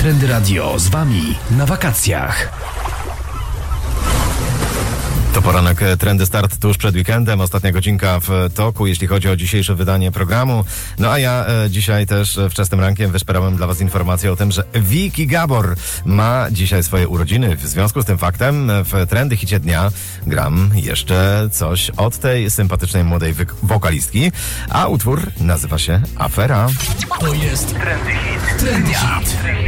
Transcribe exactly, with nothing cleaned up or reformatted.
Trendy Radio z Wami na wakacjach. To poranek Trendy Start tuż przed weekendem. Ostatnia godzinka w toku, jeśli chodzi o dzisiejsze wydanie programu. No a ja e, dzisiaj też wczesnym rankiem wyszperałem dla Was informację o tym, że Vicky Gabor ma dzisiaj swoje urodziny. W związku z tym faktem w Trendy Hicie Dnia gram jeszcze coś od tej sympatycznej młodej wy- wokalistki, a utwór nazywa się Afera. To jest Trendy Hit. Trendy Hit.